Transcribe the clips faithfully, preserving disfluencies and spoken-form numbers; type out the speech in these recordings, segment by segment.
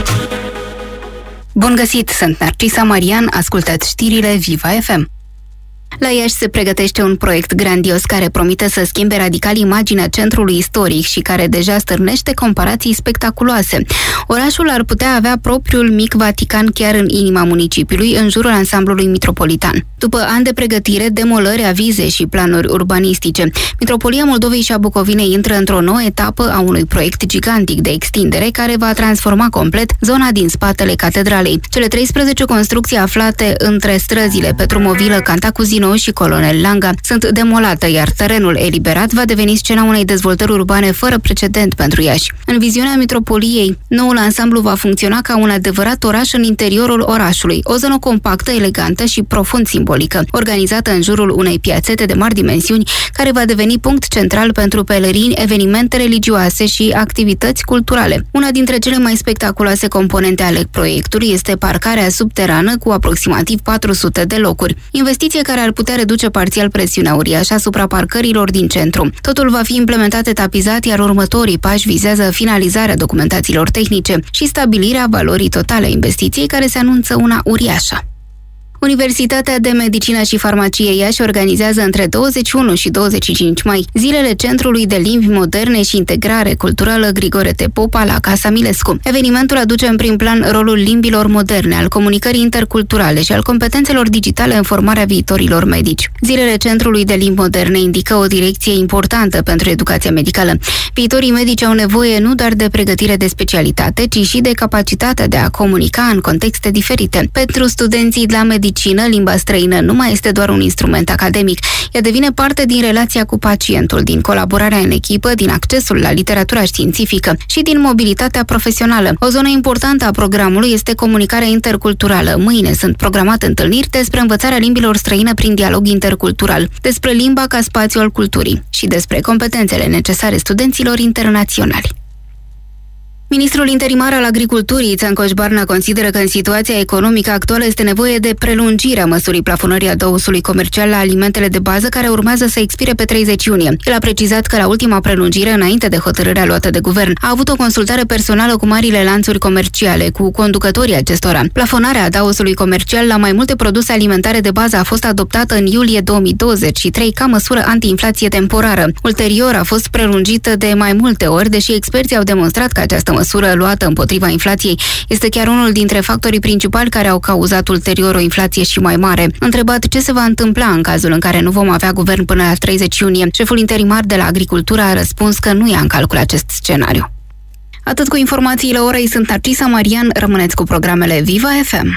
Bun găsit, sunt Narcisa Marian, ascultați știrile Viva F M. La Iași se pregătește un proiect grandios care promite să schimbe radical imaginea centrului istoric și care deja stârnește comparații spectaculoase. Orașul ar putea avea propriul mic Vatican chiar în inima municipiului, în jurul ansamblului mitropolitan. După ani de pregătire, demolări, avize și planuri urbanistice, Mitropolia Moldovei și a Bucovinei intră într-o nouă etapă a unui proiect gigantic de extindere care va transforma complet zona din spatele catedralei. Cele treisprezece construcții aflate între străzile Petrumovilă, Cantacuzino și Colonel Langa sunt demolate, iar terenul eliberat va deveni scena unei dezvoltări urbane fără precedent pentru Iași. În viziunea Mitropoliei, noul ansamblu va funcționa ca un adevărat oraș în interiorul orașului, o zonă compactă, elegantă și profund simbolică, organizată în jurul unei piațete de mari dimensiuni, care va deveni punct central pentru pelerini, evenimente religioase și activități culturale. Una dintre cele mai spectaculoase componente ale proiectului este parcarea subterană cu aproximativ patru sute de locuri, investiție care ar putea reduce parțial presiunea uriașă asupra parcărilor din centru. Totul va fi implementat etapizat, iar următorii pași vizează finalizarea documentațiilor tehnice și stabilirea valorii totale a investiției, care se anunță una uriașă. Universitatea de Medicină și Farmacie Iași organizează între douăzeci și unu și douăzeci și cinci mai zilele Centrului de Limbi Moderne și Integrare Culturală Grigore T. Popa la Casa Milescu. Evenimentul aduce în prim plan rolul limbilor moderne, al comunicării interculturale și al competențelor digitale în formarea viitorilor medici. Zilele Centrului de Limbi Moderne indică o direcție importantă pentru educația medicală. Viitorii medici au nevoie nu doar de pregătire de specialitate, ci și de capacitatea de a comunica în contexte diferite. Pentru studenții la medicină, limba străină nu mai este doar un instrument academic, ea devine parte din relația cu pacientul, din colaborarea în echipă, din accesul la literatura științifică și din mobilitatea profesională. O zonă importantă a programului este comunicarea interculturală. Mâine sunt programate întâlniri despre învățarea limbilor străine prin dialog intercultural, despre limba ca spațiu al culturii și despre competențele necesare studenților internaționali. Ministrul interimar al Agriculturii, Țancoș Barna, consideră că în situația economică actuală este nevoie de prelungirea măsurii plafonării adăusului comercial la alimentele de bază, care urmează să expire pe treizeci iunie. El a precizat că la ultima prelungire, înainte de hotărârea luată de guvern, a avut o consultare personală cu marile lanțuri comerciale, cu conducătorii acestora. Plafonarea adăusului comercial la mai multe produse alimentare de bază a fost adoptată în iulie două mii douăzeci și trei ca măsură antiinflație temporară. Ulterior a fost prelungită de mai multe ori, deși experții au demonstrat că această măsură luată împotriva inflației este chiar unul dintre factorii principali care au cauzat ulterior o inflație și mai mare. Întrebat ce se va întâmpla în cazul în care nu vom avea guvern până la treizeci iunie, șeful interimar de la Agricultură a răspuns că nu ia în calcul acest scenariu. Atât cu informațiile orei, sunt Narcisa Marian, rămâneți cu programele Viva F M.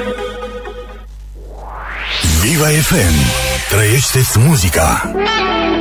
Viva F M, trăiește-ți muzica!